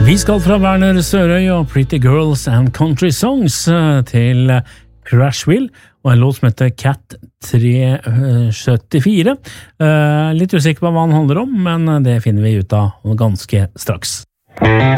Vi skal fra Werner Sørøy og Pretty Girls and Country Songs til Crashville og en låt som heter Cat 374. Litt usikker på hva den handler om, men det finner vi ut av ganske straks.